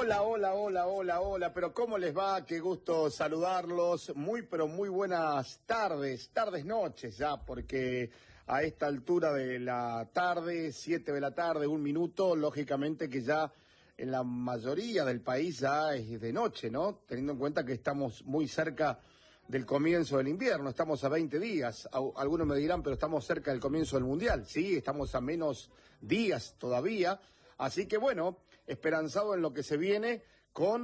Hola, hola, hola, hola, hola, pero ¿cómo les va? Qué gusto saludarlos. Pero muy buenas tardes, noches ya, porque a esta altura de la tarde, 7 de la tarde, 1 minuto, lógicamente que ya en la mayoría del país ya es de noche, ¿no? Teniendo en cuenta que estamos muy cerca del comienzo del invierno, estamos a 20 días, algunos me dirán, pero estamos cerca del comienzo del Mundial, sí, estamos a menos días todavía, así que bueno, esperanzado en lo que se viene con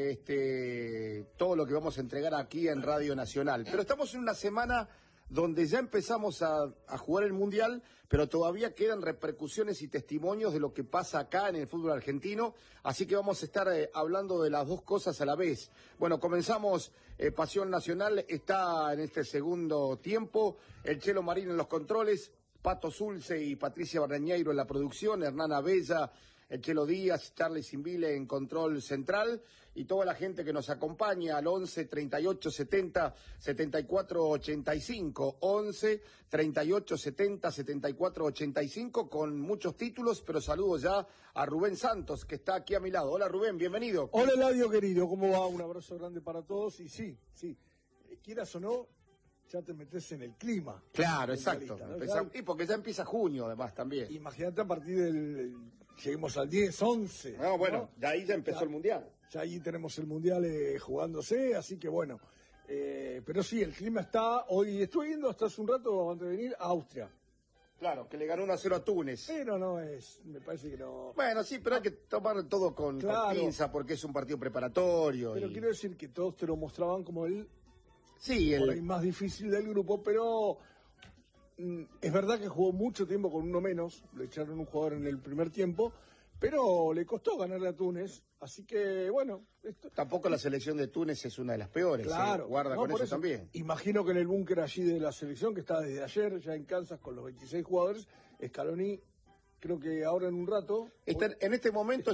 todo lo que vamos a entregar aquí en Radio Nacional. Pero estamos en una semana donde ya empezamos a jugar el Mundial, pero todavía quedan repercusiones y testimonios de lo que pasa acá en el fútbol argentino, así que vamos a estar hablando de las dos cosas a la vez. Bueno, comenzamos Pasión Nacional, está en este segundo tiempo, el Chelo Marín en los controles, Pato Zulce y Patricia Barreñeiro en la producción, Hernán Abella, el Chelo Díaz, Charlie Simbile en control central y toda la gente que nos acompaña al 11 38 70 74 85, 11 38 70 74 85 con muchos títulos, pero saludo ya a Rubén Santos que está aquí a mi lado. Hola Rubén, bienvenido. Hola Eladio querido, ¿cómo va? Un abrazo grande para todos y sí, quieras o no, ya te metes en el clima. Claro, exacto. ¿No? Y porque ya empieza junio además también. Imagínate a partir lleguemos al 10, 11. No, bueno, ¿no? De ahí ya empezó el Mundial. Ya ahí tenemos el Mundial jugándose, así que bueno. Pero sí, el clima está, hoy estuve viendo hasta hace un rato antes de venir a Austria. Claro, que le ganó 1-0 a Túnez. Pero no es, me parece que no. Bueno, sí, pero hay que tomar todo con pinza porque es un partido preparatorio. Pero quiero decir que todos te lo mostraban como por ahí más difícil del grupo, pero es verdad que jugó mucho tiempo con uno menos, le echaron un jugador en el primer tiempo, pero le costó ganarle a Túnez, así que bueno. Tampoco la selección de Túnez es una de las peores, claro, guarda con eso también. Imagino que en el búnker allí de la selección, que está desde ayer ya en Kansas con los 26 jugadores, Scaloni, creo que ahora en un rato. En este momento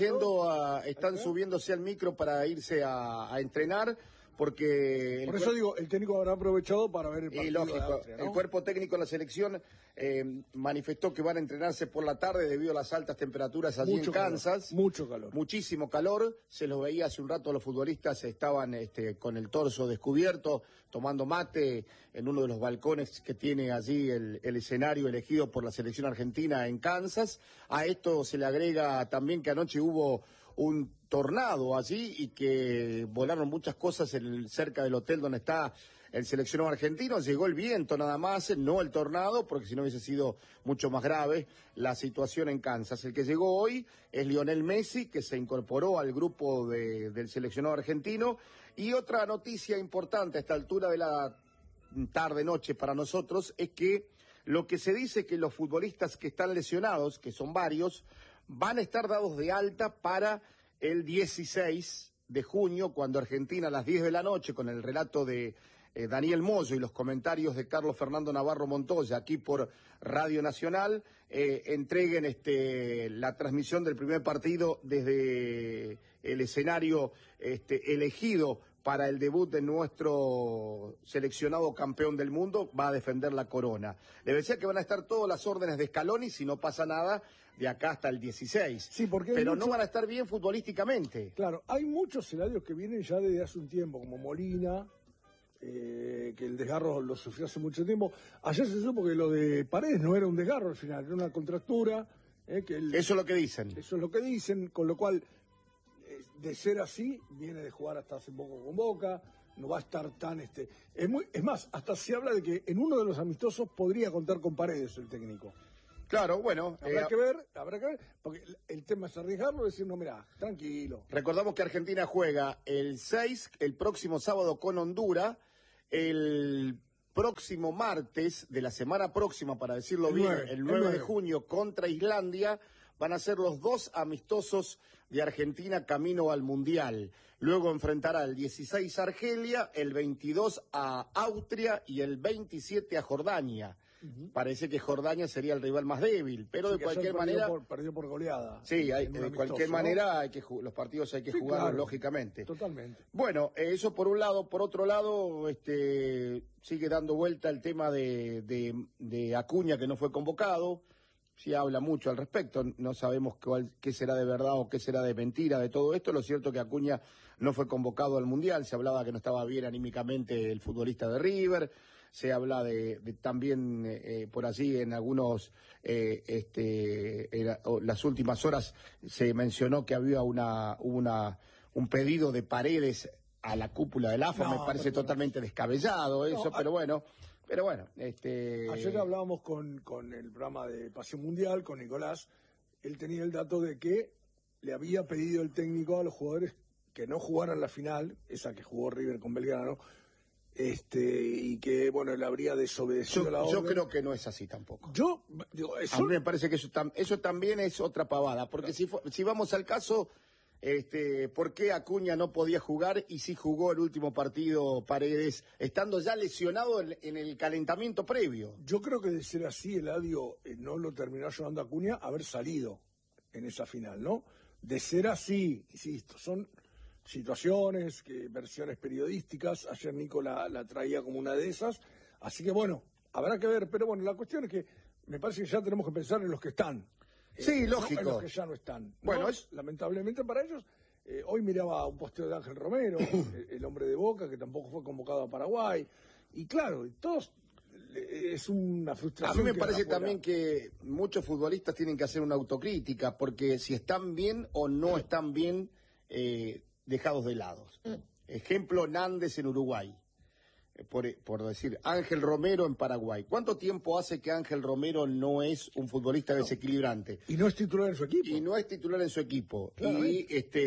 están subiéndose al micro para irse a entrenar. Porque por eso digo, el técnico habrá aprovechado para ver el partido. Y lógico, de Austria, ¿no? El cuerpo técnico de la selección manifestó que van a entrenarse por la tarde debido a las altas temperaturas allí en Kansas. Mucho calor. Muchísimo calor. Se los veía hace un rato, los futbolistas estaban con el torso descubierto, tomando mate en uno de los balcones que tiene allí el escenario elegido por la selección argentina en Kansas. A esto se le agrega también que anoche hubo un tornado allí y que volaron muchas cosas cerca del hotel donde está el seleccionado argentino. Llegó el viento nada más, no el tornado, porque si no hubiese sido mucho más grave la situación en Kansas. El que llegó hoy es Lionel Messi, que se incorporó al grupo del seleccionado argentino. Y otra noticia importante a esta altura de la tarde-noche para nosotros es que lo que se dice que los futbolistas que están lesionados, que son varios, van a estar dados de alta para el 16 de junio, cuando Argentina a las 10 de la noche, con el relato de Daniel Moyo y los comentarios de Carlos Fernando Navarro Montoya, aquí por Radio Nacional, entreguen la transmisión del primer partido desde el escenario elegido para el debut de nuestro seleccionado campeón del mundo. Va a defender la corona. Le decía que van a estar todas las órdenes de Scaloni si no pasa nada de acá hasta el 16. Sí, pero no van a estar bien futbolísticamente. Claro, hay muchos heladios que vienen ya desde hace un tiempo, como Molina, que el desgarro lo sufrió hace mucho tiempo. Ayer se supo que lo de Paredes no era un desgarro al final, era una contractura. Eso es lo que dicen. Eso es lo que dicen, con lo cual, de ser así, viene de jugar hasta hace poco con Boca, no va a estar tan Es más, hasta se habla de que en uno de los amistosos podría contar con Paredes el técnico. Claro, bueno. Habrá que ver, porque el tema es arriesgarlo y decir, no, mirá, tranquilo. Recordamos que Argentina juega el 6, el próximo sábado con Honduras, el próximo martes de la semana próxima, para decirlo el 9 de junio contra Islandia. Van a ser los dos amistosos de Argentina camino al Mundial. Luego enfrentará el 16 a Argelia, el 22 a Austria y el 27 a Jordania. Parece que Jordania sería el rival más débil, pero de cualquier manera... Perdió por goleada. Sí, de cualquier manera los partidos hay que jugarlos, claro, lógicamente. Totalmente. Bueno, eso por un lado. Por otro lado, sigue dando vuelta el tema de Acuña, que no fue convocado. sí habla mucho al respecto. No sabemos qué será de verdad o qué será de mentira de todo esto. Lo cierto es que Acuña no fue convocado al Mundial. Se hablaba que no estaba bien anímicamente el futbolista de River. Se habla de también por allí en algunos, las últimas horas se mencionó que había un pedido de Paredes a la cúpula del AFA. Me parece totalmente descabellado eso, pero bueno. Ayer hablábamos con el programa de Pasión Mundial, con Nicolás. Él tenía el dato de que le había pedido el técnico a los jugadores que no jugaran la final, esa que jugó River con Belgrano, y que, bueno, él habría desobedecido la orden. Yo creo que no es así tampoco. A mí me parece que eso también es otra pavada, porque si vamos al caso, ¿por qué Acuña no podía jugar y sí jugó el último partido Paredes, estando ya lesionado en el calentamiento previo? Yo creo que de ser así, Eladio no lo terminó ayudando a Acuña a haber salido en esa final, ¿no? De ser así, insisto, son situaciones, versiones periodísticas. Ayer Nico la traía como una de esas. Así que, bueno, habrá que ver. Pero, bueno, la cuestión es que me parece que ya tenemos que pensar en los que están. Sí, lógico. No en los que ya no están, ¿no? Bueno, lamentablemente para ellos. Hoy miraba un posteo de Ángel Romero, el hombre de Boca, que tampoco fue convocado a Paraguay. Y claro, todos es una frustración. A mí me parece también que muchos futbolistas tienen que hacer una autocrítica, porque si están bien o no están bien dejados de lado. Ejemplo, Nández en Uruguay, por decir, Ángel Romero en Paraguay. ¿Cuánto tiempo hace que Ángel Romero no es un futbolista desequilibrante? Y no es titular en su equipo. Y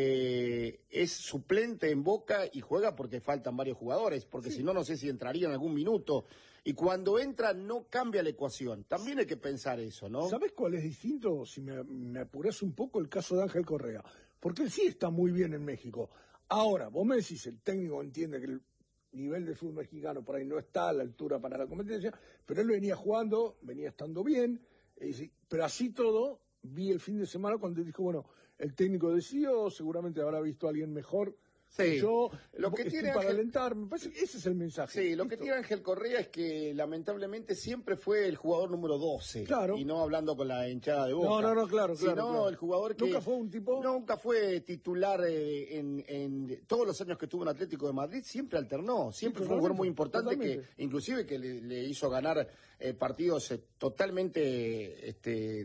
es suplente en Boca y juega porque faltan varios jugadores, porque si no, no sé si entraría en algún minuto. Y cuando entra no cambia la ecuación. También hay que pensar eso, ¿no? ¿Sabés cuál es distinto? Si me apurás un poco, el caso de Ángel Correa. Porque él sí está muy bien en México. Ahora, vos me decís, el técnico entiende que el nivel de fútbol mexicano por ahí no está a la altura para la competencia, pero él venía jugando, venía estando bien, pero así todo, vi el fin de semana cuando dijo, bueno, el técnico decidió, seguramente habrá visto a alguien mejor. Sí, yo lo que tiene para alentar, me parece que ese es el mensaje. Sí, lo que tiene Ángel Correa es que lamentablemente siempre fue el jugador número 12. Claro. Y no hablando con la hinchada de Boca. No, claro. Sino el jugador que... Nunca fue un tipo... Nunca fue titular en todos los años que estuvo en Atlético de Madrid, siempre alternó. Siempre fue un jugador muy importante que inclusive que le hizo ganar partidos totalmente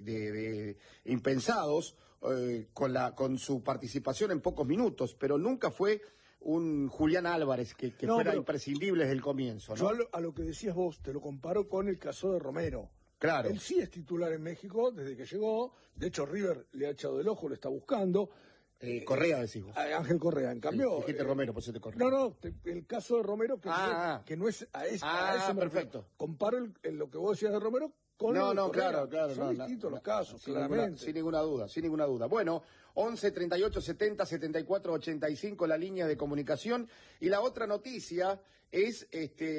impensados. Con su participación en pocos minutos, pero nunca fue un Julián Álvarez que fuera imprescindible desde el comienzo, ¿no? Yo a lo que decías vos, te lo comparo con el caso de Romero. Claro. Él sí es titular en México desde que llegó, de hecho River le ha echado el ojo, lo está buscando. Correa, decís vos. Ángel Correa, en cambio... Sí, dijiste Romero, por eso te corrí. No, el caso de Romero, que no es a ese... perfecto. Comparo lo que vos decías de Romero con claro. Son distintos los casos, claramente. Sin ninguna duda. Bueno, 11 38 70 74 85 la línea de comunicación. Y la otra noticia es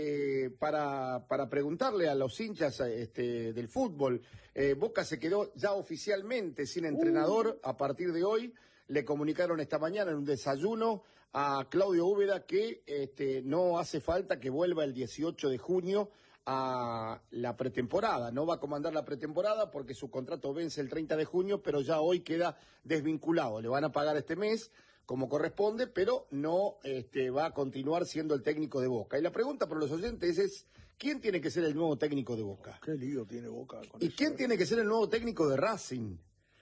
para preguntarle a los hinchas del fútbol. Boca se quedó ya oficialmente sin entrenador a partir de hoy. Le comunicaron esta mañana en un desayuno a Claudio Úbeda que no hace falta que vuelva el 18 de junio a la pretemporada. No va a comandar la pretemporada porque su contrato vence el 30 de junio, pero ya hoy queda desvinculado. Le van a pagar este mes como corresponde, pero no va a continuar siendo el técnico de Boca. Y la pregunta para los oyentes es, ¿quién tiene que ser el nuevo técnico de Boca? Qué lío tiene Boca con ¿Y eso, quién tiene que ser el nuevo técnico de Racing?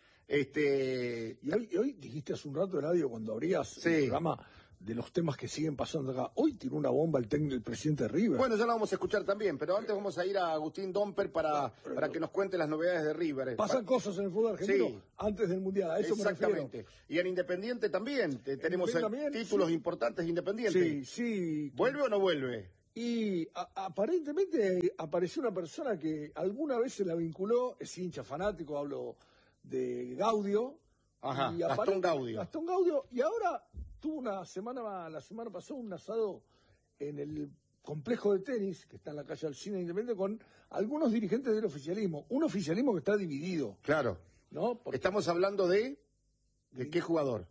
Y hoy dijiste hace un rato, Eladio, cuando abrías el programa de los temas que siguen pasando acá, hoy tiró una bomba el presidente de River. Bueno, ya la vamos a escuchar también, pero antes vamos a ir a Agustín Domper para que nos cuente las novedades de River. Pasan cosas en el fútbol argentino antes del Mundial, a eso exactamente. Me refiero. Y en Independiente también, tenemos títulos importantes de Independiente. Sí. ¿Vuelve o no vuelve? Y aparentemente apareció una persona que alguna vez se la vinculó, es hincha fanático, hablo de Gaudio. Ajá, Gastón Gaudio, y ahora tuvo la semana pasada un asado en el complejo de tenis, que está en la calle Alsina Independiente, con algunos dirigentes del oficialismo. Un oficialismo que está dividido. Claro. ¿No? Estamos hablando ¿de qué jugador?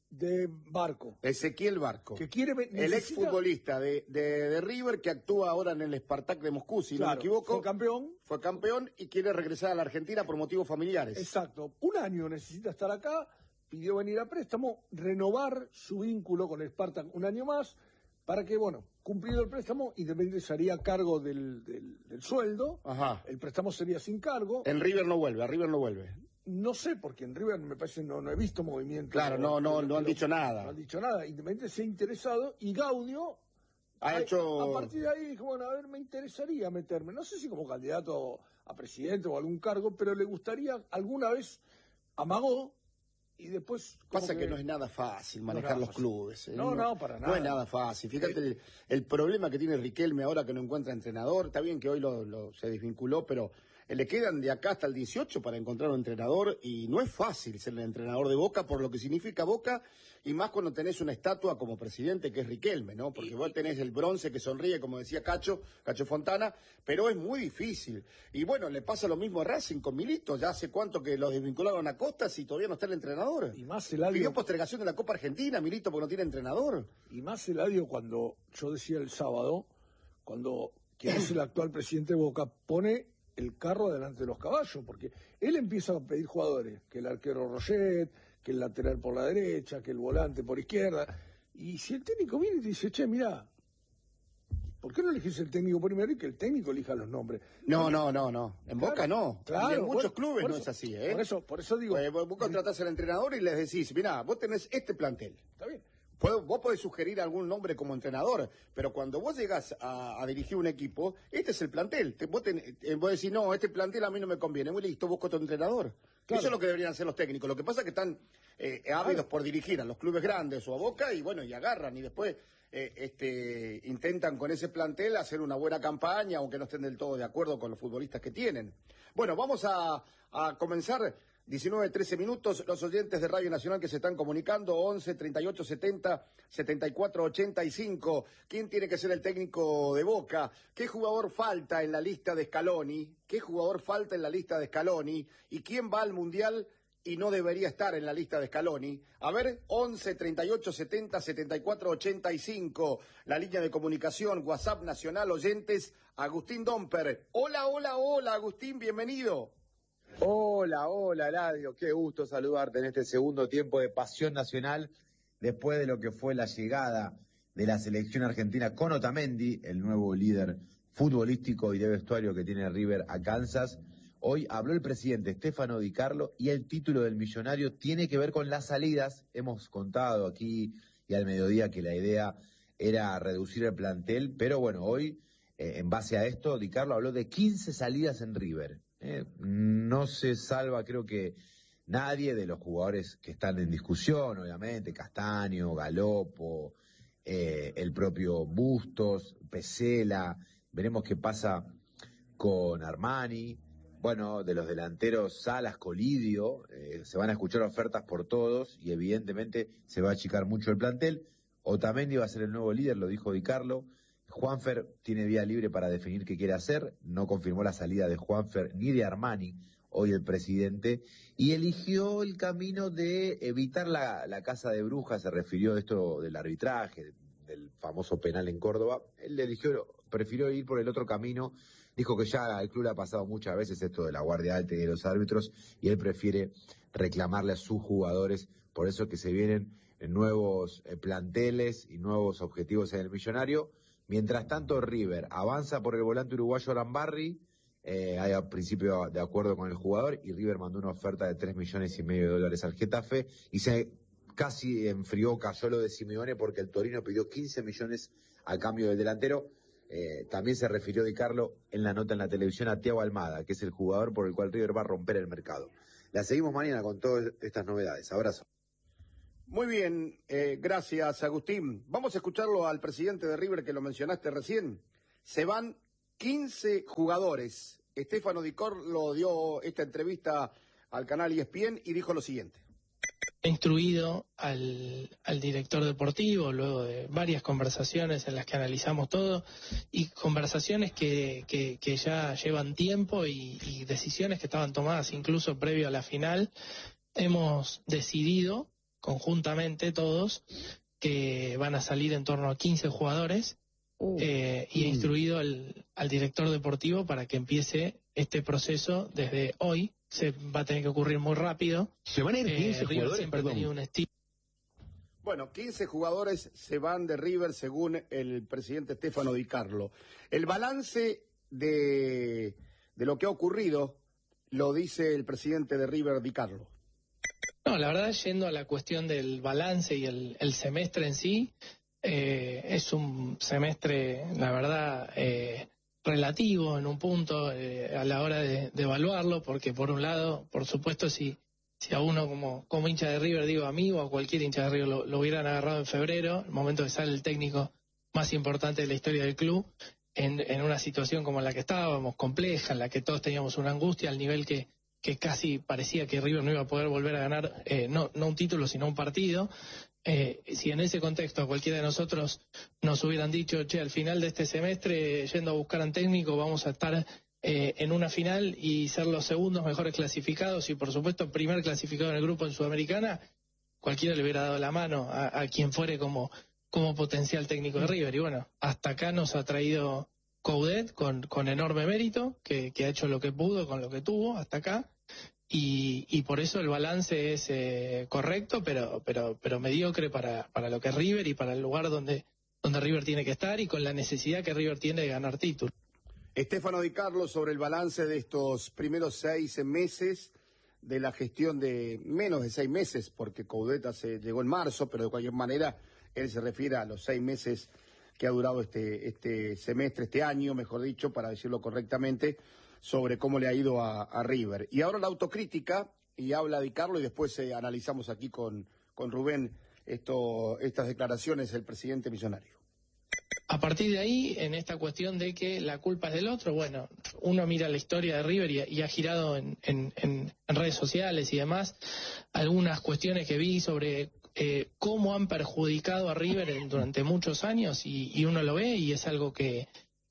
De Barco. Ezequiel Barco. Que quiere, el exfutbolista de River que actúa ahora en el Spartak de Moscú, si no me equivoco. Fue campeón y quiere regresar a la Argentina por motivos familiares. Exacto. Un año necesita estar acá, pidió venir a préstamo, renovar su vínculo con el Spartak un año más, para que, bueno, cumplido el préstamo, Independiente se haría cargo del sueldo. Ajá. El préstamo sería sin cargo. En River no vuelve, a River no vuelve. No sé, porque en River me parece no he visto movimiento. Claro, no han dicho nada. No han dicho nada. Independiente se ha interesado y Gaudio hecho... A partir de ahí dijo, bueno, a ver, me interesaría meterme. No sé si como candidato a presidente o algún cargo, pero le gustaría, alguna vez amagó y después... Pasa que no es nada fácil manejar los clubes. No, para nada. No es nada fácil. Fíjate el problema que tiene Riquelme ahora que no encuentra entrenador. Está bien que hoy se desvinculó, pero... Le quedan de acá hasta el 18 para encontrar un entrenador y no es fácil ser el entrenador de Boca por lo que significa Boca y más cuando tenés una estatua como presidente que es Riquelme, ¿no? Porque vos tenés el bronce que sonríe, como decía Cacho Fontana, pero es muy difícil. Y bueno, le pasa lo mismo a Racing con Milito, ya hace cuánto que los desvincularon a Costas y todavía no está el entrenador. Y más Eladio... Pidió postergación de la Copa Argentina, Milito, porque no tiene entrenador. Y más Eladio cuando, yo decía el sábado, cuando quien es el actual presidente de Boca pone el carro delante de los caballos, porque él empieza a pedir jugadores, que el arquero Roget, que el lateral por la derecha, que el volante por izquierda, y si el técnico viene y te dice, che, mirá, ¿por qué no elegís el técnico primero y que el técnico elija los nombres? No, en Boca no. Claro, y en muchos clubes no es así, ¿eh? Por eso digo... Vos contratás al entrenador y les decís, mirá, vos tenés este plantel. Está bien. Vos podés sugerir algún nombre como entrenador, pero cuando vos llegás a dirigir un equipo, este es el plantel. Vos decís, no, este plantel a mí no me conviene. Muy listo, busco otro entrenador. Claro. Eso es lo que deberían hacer los técnicos. Lo que pasa es que están ávidos por dirigir a los clubes grandes o a Boca y bueno, y agarran y después intentan con ese plantel hacer una buena campaña, aunque no estén del todo de acuerdo con los futbolistas que tienen. Bueno, vamos a comenzar... 19-13 minutos, los oyentes de Radio Nacional que se están comunicando, 11 38 70 74 85. ¿Quién tiene que ser el técnico de Boca? ¿Qué jugador falta en la lista de Scaloni? ¿Y quién va al Mundial y no debería estar en la lista de Scaloni? A ver, 11 38 70 74 85, la línea de comunicación, WhatsApp Nacional, oyentes, Agustín Domper. Hola, Agustín, bienvenido. Hola, Eladio, qué gusto saludarte en este segundo tiempo de Pasión Nacional, después de lo que fue la llegada de la selección argentina con Otamendi, el nuevo líder futbolístico y de vestuario que tiene River a Kansas. Hoy habló el presidente Stefano Di Carlo y el título del millonario tiene que ver con las salidas. Hemos contado aquí y al mediodía que la idea era reducir el plantel, pero bueno, hoy, en base a esto, Di Carlo habló de 15 salidas en River. No se salva, creo que nadie de los jugadores que están en discusión, obviamente, Castaño, Galopo, el propio Bustos, Pesela, veremos qué pasa con Armani, bueno, de los delanteros Salas, Colidio, se van a escuchar ofertas por todos y evidentemente se va a achicar mucho el plantel. Otamendi va a ser el nuevo líder, lo dijo Di Carlo. Juanfer tiene vía libre para definir qué quiere hacer, no confirmó la salida de Juanfer ni de Armani, hoy el presidente, y eligió el camino de evitar la caza de brujas, se refirió a esto del arbitraje, del famoso penal en Córdoba, él prefirió ir por el otro camino, dijo que ya al club le ha pasado muchas veces esto de la guardia alta y de los árbitros, y él prefiere reclamarle a sus jugadores, por eso que se vienen nuevos planteles y nuevos objetivos en el millonario. Mientras tanto, River avanza por el volante uruguayo Arambarri, hay a principio de acuerdo con el jugador, y River mandó una oferta de $3,5 millones al Getafe, y se casi enfrió, cayó lo de Simeone, porque el Torino pidió 15 millones al cambio del delantero. También se refirió Di Carlo en la nota en la televisión a Thiago Almada, que es el jugador por el cual River va a romper el mercado. La seguimos mañana con todas estas novedades. Abrazo. Muy bien, gracias Agustín. Vamos a escucharlo al presidente de River que lo mencionaste recién. Se van 15 jugadores. Stefano Di Carlo dio esta entrevista al canal ESPN y dijo lo siguiente. He instruido al director deportivo luego de varias conversaciones en las que analizamos todo y conversaciones que ya llevan tiempo y decisiones que estaban tomadas incluso previo a la final. Hemos decidido conjuntamente todos, que van a salir en torno a 15 jugadores, y he instruido al director deportivo para que empiece este proceso desde hoy. Se va a tener que ocurrir muy rápido. ¿Se van a ir 15 River jugadores? siempre ha tenido un estilo. Bueno, 15 jugadores se van de River según el presidente Stefano Di Carlo. El balance de lo que ha ocurrido lo dice el presidente de River, Di Carlo. No, la verdad, yendo a la cuestión del balance y el semestre en sí, es un semestre, la verdad, relativo en un punto a la hora de evaluarlo, porque por un lado, por supuesto, si a uno como hincha de River, digo amigo, a cualquier hincha de River lo hubieran agarrado en febrero, el momento que sale el técnico más importante de la historia del club, en una situación como la que estábamos, compleja, en la que todos teníamos una angustia al nivel que casi parecía que River no iba a poder volver a ganar, no un título, sino un partido. Si en ese contexto a cualquiera de nosotros nos hubieran dicho, che, al final de este semestre, yendo a buscar a un técnico, vamos a estar en una final y ser los segundos mejores clasificados y, por supuesto, primer clasificado en el grupo en Sudamericana, cualquiera le hubiera dado la mano a quien fuere como potencial técnico de River. Y bueno, hasta acá nos ha traído Coudet con enorme mérito, que ha hecho lo que pudo con lo que tuvo hasta acá. Y por eso el balance es correcto, pero mediocre para lo que es River y para el lugar donde River tiene que estar y con la necesidad que River tiene de ganar títulos. Stefano Di Carlo sobre el balance de estos primeros 6 meses de la gestión de menos de 6 meses, porque Coudet llegó en marzo, pero de cualquier manera él se refiere a los 6 meses que ha durado este semestre, este año, mejor dicho, para decirlo correctamente, sobre cómo le ha ido a River. Y ahora la autocrítica, y habla Di Carlo, y después analizamos aquí con Rubén estas declaraciones del presidente millonario. A partir de ahí, en esta cuestión de que la culpa es del otro, bueno, uno mira la historia de River y ha girado en redes sociales y demás algunas cuestiones que vi sobre cómo han perjudicado a River durante muchos años y uno lo ve y es algo que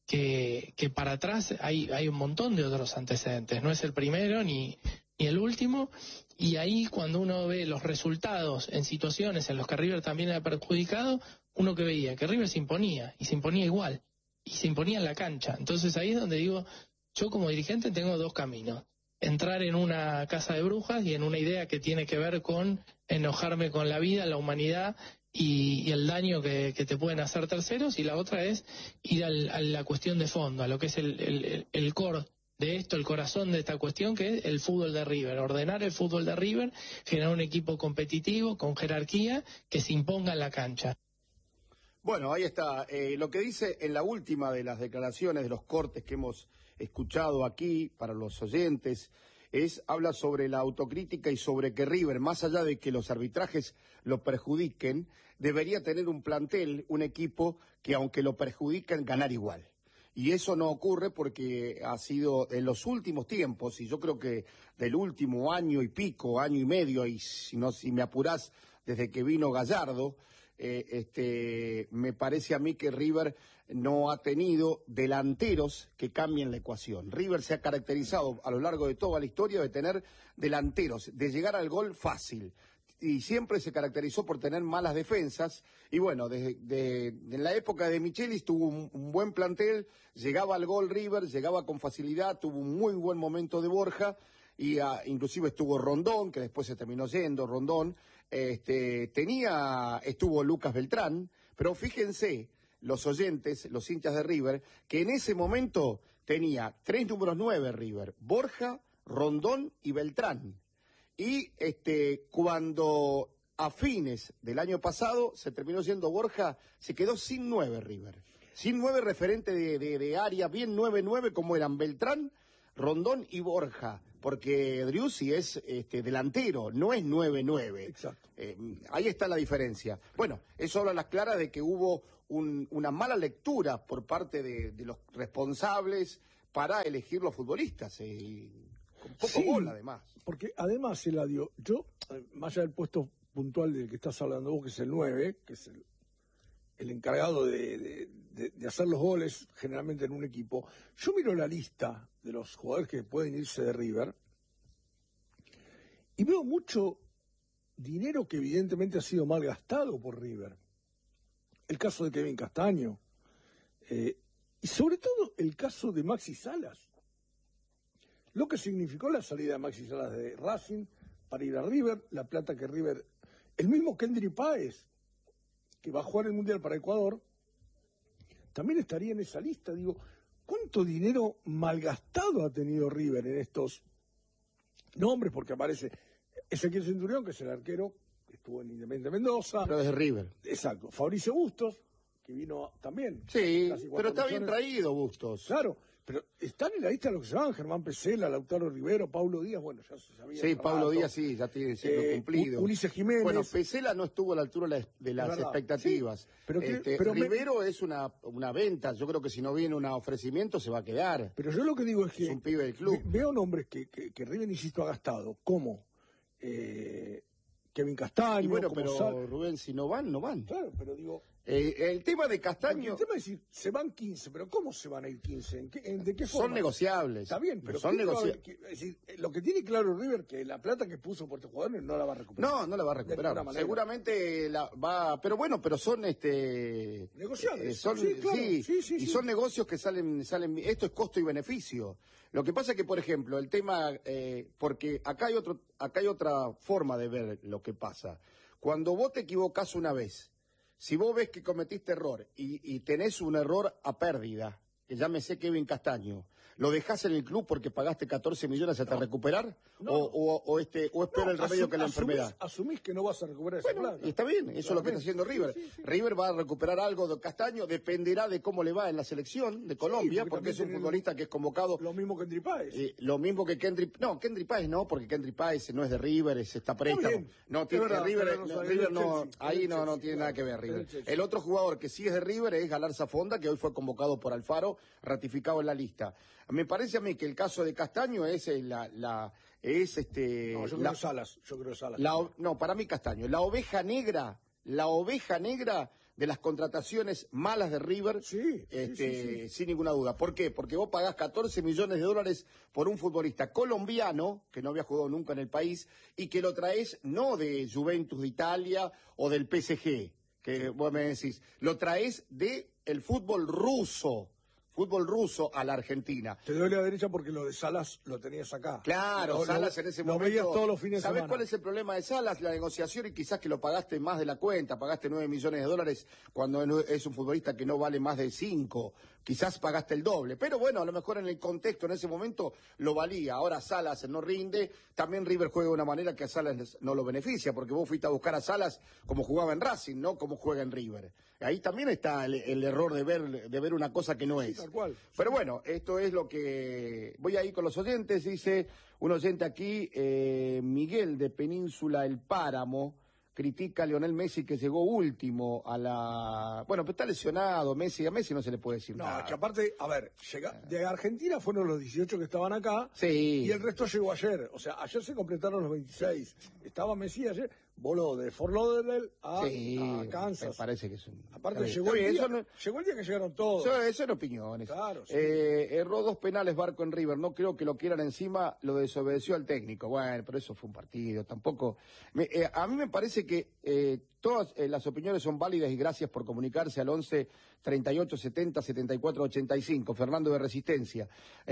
para atrás hay un montón de otros antecedentes, no es el primero ni el último, y ahí cuando uno ve los resultados en situaciones en las que River también ha perjudicado, uno que veía que River se imponía, y se imponía igual, y se imponía en la cancha. Entonces ahí es donde digo, yo como dirigente tengo 2 caminos: entrar en una casa de brujas y en una idea que tiene que ver con enojarme con la vida, la humanidad y el daño que te pueden hacer terceros, y la otra es ir a la cuestión de fondo, a lo que es el core de esto, el corazón de esta cuestión, que es el fútbol de River, ordenar el fútbol de River, generar un equipo competitivo, con jerarquía, que se imponga en la cancha. Bueno, ahí está. Lo que dice en la última de las declaraciones, de los cortes que hemos escuchado aquí para los oyentes, habla sobre la autocrítica y sobre que River, más allá de que los arbitrajes lo perjudiquen, debería tener un plantel, un equipo que aunque lo perjudiquen, ganar igual. Y eso no ocurre porque ha sido en los últimos tiempos, y yo creo que del último año y pico, año y medio, y si me apurás, desde que vino Gallardo, me parece a mí que River no ha tenido delanteros que cambien la ecuación. River se ha caracterizado a lo largo de toda la historia de tener delanteros, de llegar al gol fácil, y siempre se caracterizó por tener malas defensas, y bueno, en la época de Michelis tuvo un buen plantel, llegaba al gol River, llegaba con facilidad, tuvo un muy buen momento de Borja, y inclusive estuvo Rondón, que después se terminó yendo Rondón, estuvo Lucas Beltrán, pero fíjense, los oyentes, los hinchas de River, que en ese momento tenía 3 números 9 River, Borja, Rondón y Beltrán. Y cuando a fines del año pasado se terminó yendo Borja, se quedó sin 9 River. Sin 9 referente de área, bien 9-9 como eran Beltrán, Rondón y Borja, porque Driussi es delantero, no es 9-9. Exacto. Ahí está la diferencia. Bueno, eso habla a las claras de que hubo una mala lectura por parte de los responsables para elegir los futbolistas, con poco gol además. Porque además, Eladio, yo, más allá del puesto puntual del que estás hablando vos, que es el 9, que es el encargado de hacer los goles generalmente en un equipo, yo miro la lista de los jugadores que pueden irse de River y veo mucho dinero que evidentemente ha sido mal gastado por River. El caso de Kevin Castaño. Y sobre todo el caso de Maxi Salas. Lo que significó la salida de Maxi Salas de Racing para ir a River, la plata que River... El mismo Kendry Páez, que va a jugar el Mundial para Ecuador, también estaría en esa lista. Digo, ¿cuánto dinero malgastado ha tenido River en estos nombres? Porque aparece Ezequiel Centurión, que es el arquero, estuvo en Independiente Mendoza. Pero desde River. Exacto. Fabricio Bustos, que vino también. Sí, pero está bien traído Bustos. Claro, pero están en la lista de los que se van: Germán Pesela, Lautaro Rivero, Paulo Díaz, bueno, ya se sabía. Sí, Paulo Díaz sí, ya tiene ciclo cumplido. Ulises Jiménez. Bueno, Pesela no estuvo a la altura de las expectativas. Sí, pero Rivero es una venta, yo creo que si no viene un ofrecimiento se va a quedar. Pero yo lo que digo es que... Es un pibe del club. Veo nombres que River, insisto, ha gastado, como Kevin Castaño... Y bueno, pero Rubén, si no van, no van. Claro, pero digo... el tema de Castaño... El tema es decir, se van 15, pero ¿cómo se van a ir 15? ¿De qué forma? Son negociables. Está bien, pero son negociables. Es decir, lo que tiene claro River, que la plata que puso por estos jugadores no la va a recuperar. No la va a recuperar. Seguramente la va... Pero bueno, pero son... negociables. Sí, y son negocios que salen... Esto es costo y beneficio. Lo que pasa es que, por ejemplo, el tema... porque acá hay otra forma de ver lo que pasa. Cuando vos te equivocás una vez... Si vos ves que cometiste error y tenés un error a pérdida, que llámese Kevin Castaño, ¿lo dejás en el club porque pagaste 14 millones hasta recuperar? ¿O espera el remedio que la enfermedad? Asumís que no vas a recuperar esa plata. Y está bien, eso es lo que está haciendo River. Sí. River va a recuperar algo de Castaño, dependerá de cómo le va en la selección de Colombia, porque es un futbolista que es convocado. Lo mismo que Kendry Páez. Lo mismo que Kendry. No, Kendry Páez no, porque Kendry Páez no es de River, está préstamo. No tiene River no, ahí no tiene nada que ver River. El otro jugador que sí es de River es Galarza Fonda, que hoy fue convocado por Alfaro, ratificado en la lista. Me parece a mí que el caso de Castaño es No, yo creo Salas. No, para mí Castaño. La oveja negra de las contrataciones malas de River, sí. Sin ninguna duda. ¿Por qué? Porque vos pagás 14 millones de dólares por un futbolista colombiano, que no había jugado nunca en el país, y que lo traes no de Juventus de Italia o del PSG, que vos me decís, lo traes de el fútbol ruso a la Argentina. Te doy la derecha porque lo de Salas lo tenías acá. Claro, Salas en ese momento... Lo veías todos los fines de semana. ¿Sabés cuál es el problema de Salas? La negociación, y quizás que lo pagaste más de la cuenta, pagaste 9 millones de dólares cuando es un futbolista que no vale más de 5. Quizás pagaste el doble, pero bueno, a lo mejor en el contexto en ese momento lo valía. Ahora Salas no rinde, también River juega de una manera que a Salas no lo beneficia, porque vos fuiste a buscar a Salas como jugaba en Racing, no como juega en River. Ahí también está el error de ver una cosa que no es. Tal cual. Pero bueno, esto es lo que... Voy a ir con los oyentes, dice un oyente aquí, Miguel de Península El Páramo, critica a Lionel Messi que llegó último a la... Bueno, pero está lesionado Messi, a Messi no se le puede decir nada. No, que aparte, a ver, de Argentina fueron los 18 que estaban acá, sí, y el resto llegó ayer. O sea, ayer se completaron los 26. Estaba Messi ayer, voló de Fort Lauderdale a Kansas. Me parece que es un... Aparte llegó el día que llegaron todos. Eso son opiniones. Claro, sí. Erró 2 penales Barco en River, no creo que lo quieran encima, lo desobedeció al técnico. Bueno, pero eso fue un partido, tampoco... a mí me parece que todas las opiniones son válidas y gracias por comunicarse al 11 38 70 74 85. Fernando de Resistencia.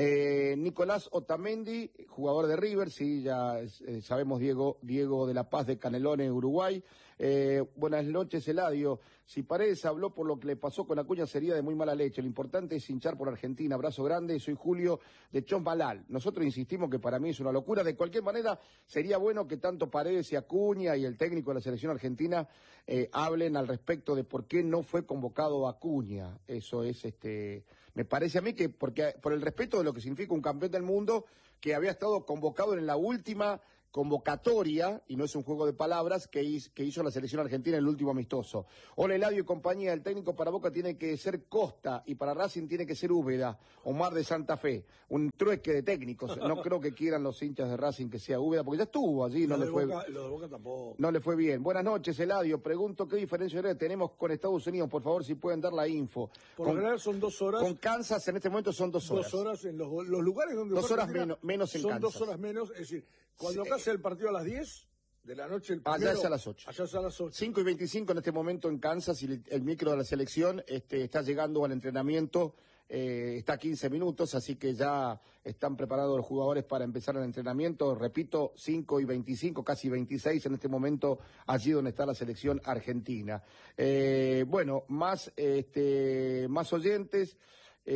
Nicolás Otamendi, jugador de River, sí, ya sabemos Diego de la Paz de Canelones, Uruguay. Buenas noches, Eladio. Si Paredes habló por lo que le pasó con Acuña sería de muy mala leche. Lo importante es hinchar por Argentina. Abrazo grande. Soy Julio de Chombalal. Nosotros insistimos que para mí es una locura. De cualquier manera, sería bueno que tanto Paredes y Acuña y el técnico de la selección argentina hablen al respecto de por qué no fue convocado Acuña. Eso es, me parece a mí que porque por el respeto de lo que significa un campeón del mundo que había estado convocado en la última convocatoria, y no es un juego de palabras, que hizo la selección argentina en el último amistoso. Hola, Eladio y compañía, el técnico para Boca tiene que ser Costa y para Racing tiene que ser Úbeda, Omar de Santa Fe. Un trueque de técnicos. No creo que quieran los hinchas de Racing que sea Úbeda, porque ya estuvo allí, lo de Boca tampoco. No le fue bien. Buenas noches, Eladio. Pregunto qué diferencia horaria tenemos con Estados Unidos, por favor, si pueden dar la info. Por lo general son 2 horas. Con Kansas en este momento son 2 horas. 2 horas en los lugares donde... 2 horas menos en son Kansas. 2 horas menos, es decir, cuando acá sea el partido a las 10, de la noche. Allá es a las 8. Allá es a las 8. 5:25 en este momento en Kansas, y el micro de la selección está llegando al entrenamiento. Está a 15 minutos, así que ya están preparados los jugadores para empezar el entrenamiento. Repito, 5:25, casi 26 en este momento, allí donde está la selección argentina. Bueno, más oyentes.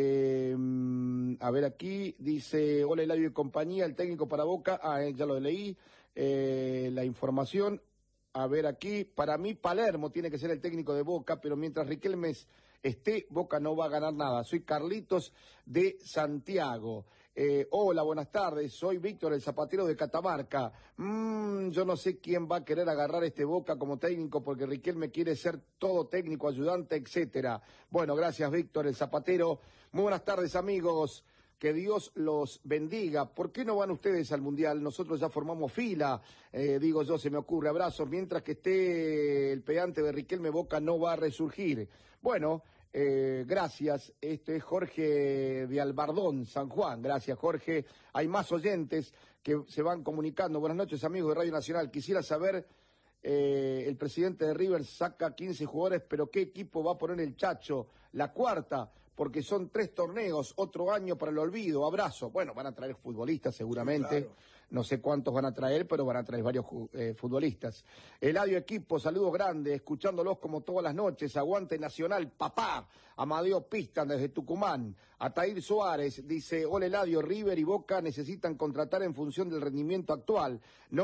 A ver aquí, dice, hola Eladio y compañía, el técnico para Boca, ya lo leí, la información. A ver aquí, para mí Palermo tiene que ser el técnico de Boca, pero mientras Riquelme Boca no va a ganar nada. Soy Carlitos de Santiago. Hola, buenas tardes. Soy Víctor, el zapatero de Catamarca. Yo no sé quién va a querer agarrar Boca como técnico porque Riquelme quiere ser todo técnico, ayudante, etcétera. Bueno, gracias, Víctor, el zapatero. Muy buenas tardes, amigos. Que Dios los bendiga. ¿Por qué no van ustedes al Mundial? Nosotros ya formamos fila, digo yo, se me ocurre. Abrazos. Mientras que esté el pegante de Riquelme, Boca no va a resurgir. Bueno, gracias. Este es Jorge de Albardón, San Juan. Gracias, Jorge. Hay más oyentes que se van comunicando. Buenas noches, amigos de Radio Nacional. Quisiera saber, el presidente de River saca 15 jugadores, pero ¿qué equipo va a poner el Chacho? La cuarta, porque son 3 torneos, otro año para el olvido. Abrazo. Bueno, van a traer futbolistas seguramente. Sí, claro. No sé cuántos van a traer, pero van a traer varios futbolistas. Eladio equipo, saludos grandes, escuchándolos como todas las noches. Aguante Nacional, papá. Amadeo Pistan desde Tucumán. Atair Suárez dice, hola Eladio, River y Boca necesitan contratar en función del rendimiento actual, no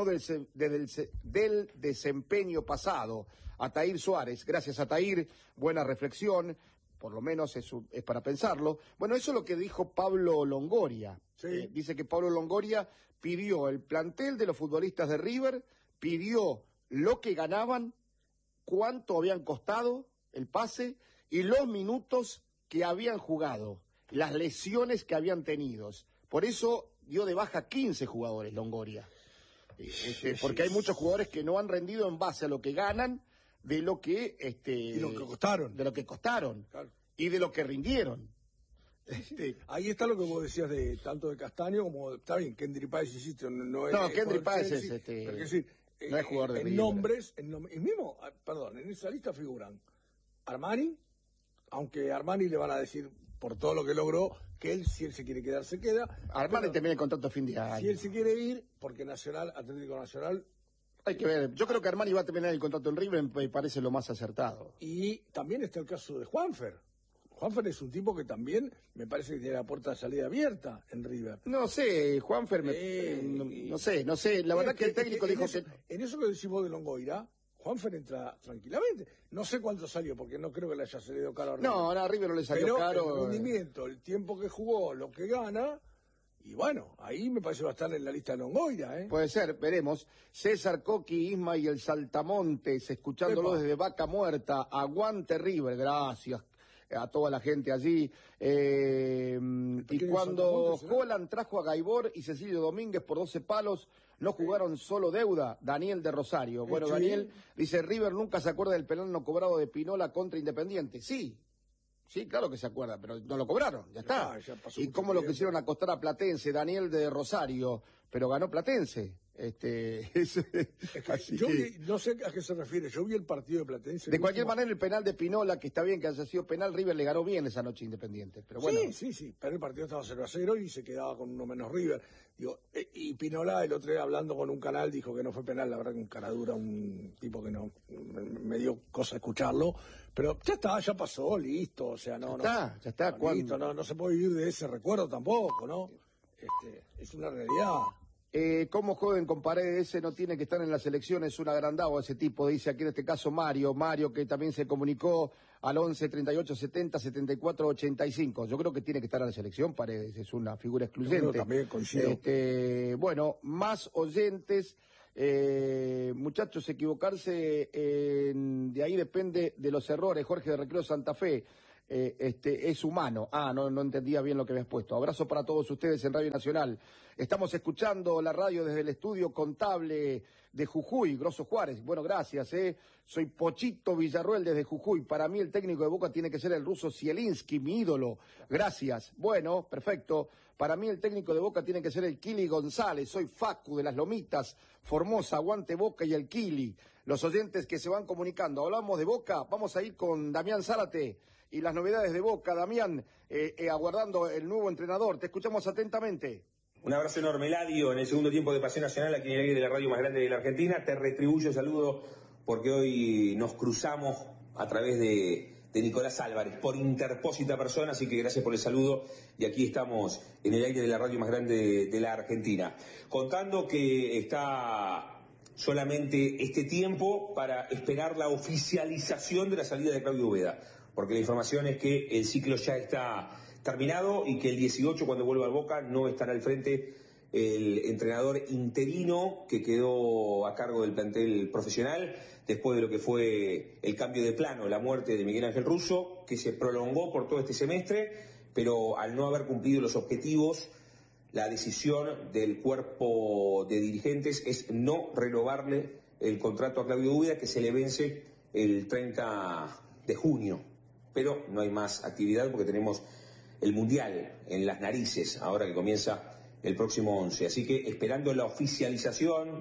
del desempeño pasado. Atair Suárez, gracias Atair, buena reflexión. Por lo menos es para pensarlo. Bueno, eso es lo que dijo Pablo Longoria. Sí. Dice que Pablo Longoria pidió el plantel de los futbolistas de River, pidió lo que ganaban, cuánto habían costado el pase y los minutos que habían jugado, las lesiones que habían tenido. Por eso dio de baja 15 jugadores Longoria. Porque hay muchos jugadores que no han rendido en base a lo que ganan, de lo que y lo que costaron, de lo que costaron, claro, y de lo que rindieron. Ahí está lo que vos decías de tanto de Castaño como está bien, Kendry Páez insisto, no Kendry Páez es decir, no es jugador de en nombres, y mismo, perdón, en esa lista figuran Armani, aunque a Armani le van a decir por todo lo que logró que él, si él se quiere quedar, se queda. Armani termina el contrato a fin de año. Si él se quiere ir, porque Atlético Nacional. Hay que ver. Yo creo que Armani va a terminar el contrato en River, me parece lo más acertado. Y también está el caso de Juanfer. Juanfer es un tipo que también me parece que tiene la puerta de salida abierta en River. No sé, Juanfer, no sé. La verdad que el técnico dijo que... En eso que decís vos de Longoira, Juanfer entra tranquilamente. No sé cuánto salió, porque no creo que le haya salido caro a River. No, a River no le salió caro. Pero el rendimiento, el tiempo que jugó, lo que gana... Y bueno, ahí me parece que va a estar en la lista de Longoira, Puede ser, veremos. César Coqui, Isma y el Saltamontes, escuchándolo desde Vaca Muerta. Aguante River, gracias a toda la gente allí. Y cuando Holland trajo a Gaibor y Cecilio Domínguez por 12 palos, no jugaron solo deuda. Daniel de Rosario. Bueno, sí. Daniel dice, River nunca se acuerda del penal no cobrado de Pinola contra Independiente. Sí, claro que se acuerda, pero no lo cobraron, ya está. ¿Y cómo lo quisieron acostar a Platense? Daniel de Rosario, pero ganó Platense. No sé a qué se refiere, yo vi el partido de Platense. De cualquier manera, el penal de Pinola, que está bien que haya sido penal, River le ganó bien esa noche Independiente. Pero bueno. Sí, pero el partido estaba 0-0 y se quedaba con uno menos River. Y Pinola, el otro día hablando con un canal, dijo que no fue penal, la verdad que un caradura, un tipo que no, me dio cosa escucharlo. Pero ya está, ya pasó, listo, o sea, ya está. Listo, no se puede vivir de ese recuerdo tampoco, ¿no? Es una realidad. ¿Cómo joven con Paredes? Ese no tiene que estar en la selección, es un agrandado ese tipo, dice aquí en este caso Mario, que también se comunicó al 11 38 70 74 85. Yo creo que tiene que estar en la selección, Paredes, es una figura excluyente. Yo también coincido. Bueno, más oyentes. Muchachos, equivocarse de ahí depende de los errores. Jorge de Recreo Santa Fe. es humano. No entendía bien lo que habías puesto. Abrazo para todos ustedes en Radio Nacional. Estamos escuchando la radio desde el estudio contable de Jujuy, Grosso Juárez. Bueno, gracias, Soy Pochito Villarruel desde Jujuy. Para mí el técnico de Boca tiene que ser el ruso Zielinski, mi ídolo. Gracias. Bueno, perfecto. Para mí el técnico de Boca tiene que ser el Kili González. Soy Facu de Las Lomitas, Formosa, aguante Boca y el Kili. Los oyentes que se van comunicando. Hablamos de Boca, vamos a ir con Damián Zárate y las novedades de Boca. Damián, aguardando el nuevo entrenador. Te escuchamos atentamente. Un abrazo enorme, Eladio, en el segundo tiempo de Pasión Nacional, aquí en el aire de la radio más grande de la Argentina. Te retribuyo el saludo porque hoy nos cruzamos a través de Nicolás Álvarez, por interpósita persona, así que gracias por el saludo. Y aquí estamos en el aire de la radio más grande de la Argentina. Contando que está solamente este tiempo para esperar la oficialización de la salida de Claudio Ubeda, porque la información es que el ciclo ya está terminado y que el 18, cuando vuelva al Boca, no estará al frente el entrenador interino que quedó a cargo del plantel profesional después de lo que fue el cambio de plano, la muerte de Miguel Ángel Russo, que se prolongó por todo este semestre, pero al no haber cumplido los objetivos, la decisión del cuerpo de dirigentes es no renovarle el contrato a Claudio Ubeda, que se le vence el 30 de junio. Pero no hay más actividad porque tenemos el Mundial en las narices, ahora que comienza el próximo 11. Así que esperando la oficialización,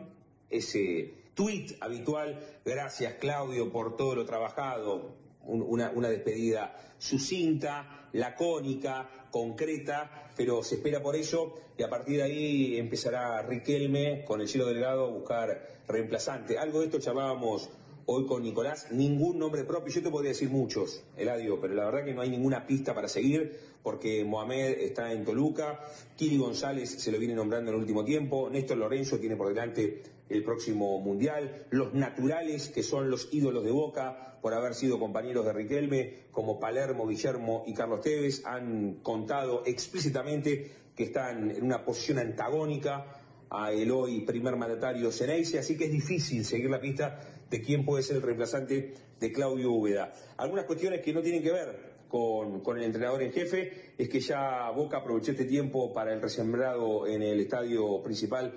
ese tuit habitual, gracias Claudio por todo lo trabajado, una despedida sucinta, lacónica, concreta, pero se espera por eso y a partir de ahí empezará Riquelme con el Cielo Delgado a buscar reemplazante. Algo de esto charlábamos hoy con Nicolás, ningún nombre propio, yo te podría decir muchos, Eladio, pero la verdad que no hay ninguna pista para seguir, porque Mohamed está en Toluca, Kili González se lo viene nombrando en el último tiempo, Néstor Lorenzo tiene por delante el próximo Mundial, los naturales, que son los ídolos de Boca, por haber sido compañeros de Riquelme, como Palermo, Guillermo y Carlos Tevez, han contado explícitamente que están en una posición antagónica a el hoy primer mandatario Ceneice, así que es difícil seguir la pista de quién puede ser el reemplazante de Claudio Ubeda. Algunas cuestiones que no tienen que ver con el entrenador en jefe es que ya Boca aprovechó este tiempo para el resembrado en el estadio principal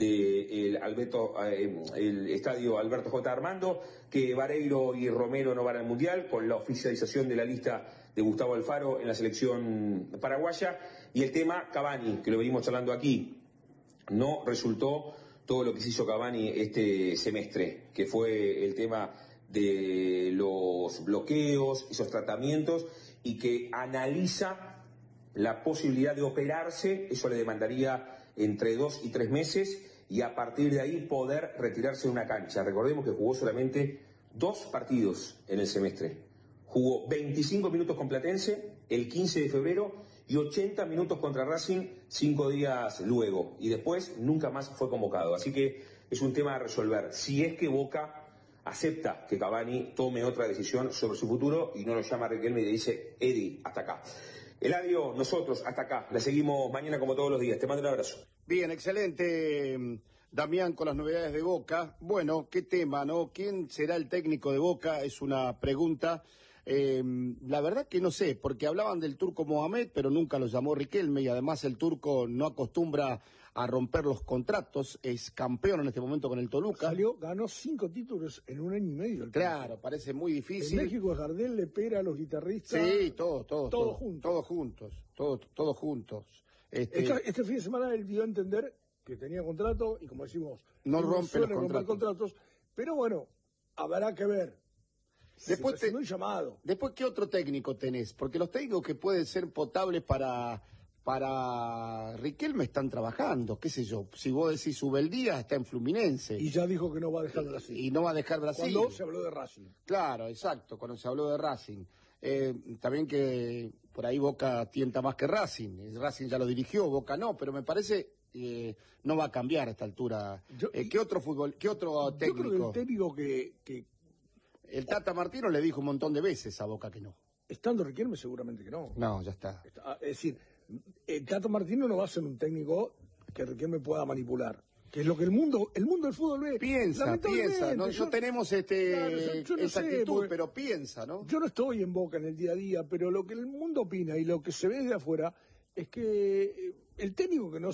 del el estadio Alberto J. Armando, que Vareiro y Romero no van al Mundial, con la oficialización de la lista de Gustavo Alfaro en la selección paraguaya, y el tema Cavani, que lo venimos charlando aquí. No resultó todo lo que se hizo Cavani este semestre, que fue el tema de los bloqueos, esos tratamientos, y que analiza la posibilidad de operarse, eso le demandaría entre 2 y 3 meses, y a partir de ahí poder retirarse de una cancha. Recordemos que jugó solamente 2 partidos en el semestre. Jugó 25 minutos con Platense el 15 de febrero y 80 minutos contra Racing 5 días luego. Y después nunca más fue convocado. Así que es un tema a resolver. Si es que Boca acepta que Cavani tome otra decisión sobre su futuro y no lo llama a Riquelme y le dice, Eddie, hasta acá. Eladio, nosotros hasta acá. La seguimos mañana como todos los días. Te mando un abrazo. Bien, excelente, Damián, con las novedades de Boca. Bueno, qué tema, ¿no? ¿Quién será el técnico de Boca? Es una pregunta. La verdad que no sé, porque hablaban del turco Mohamed, pero nunca lo llamó Riquelme, y además el turco no acostumbra a romper los contratos, es campeón en este momento con el Toluca. Ganó 5 títulos en 1 año y medio. Claro, parece muy difícil. En México es Gardel, Lepera, a los guitarristas. Sí, todos juntos. Este fin de semana él dio a entender que tenía contrato y, como decimos, no rompe los contratos. Pero bueno, habrá que ver. Después un llamado. Después, ¿qué otro técnico tenés? Porque los técnicos que pueden ser potables para Riquelme están trabajando, qué sé yo. Si vos decís Ubeldía, está en Fluminense. Y ya dijo que no va a dejar Brasil. Y no va a dejar Brasil. Cuando se habló de Racing. Claro, exacto, cuando se habló de Racing. También que por ahí Boca tienta más que Racing. Racing ya lo dirigió, Boca no, pero me parece no va a cambiar a esta altura. ¿Qué otro técnico? Yo creo que el técnico que el Tata Martino le dijo un montón de veces a Boca que no. Estando Riquelme seguramente que no. No, ya está. Es decir, el Tata Martino no va a ser un técnico que Riquelme pueda manipular. que es lo que el mundo del fútbol ve. Piensa, ¿no? No tenemos claro, yo no esa sé, actitud, pero piensa, ¿no? Yo no estoy en Boca en el día a día, pero lo que el mundo opina y lo que se ve de afuera es que el técnico que no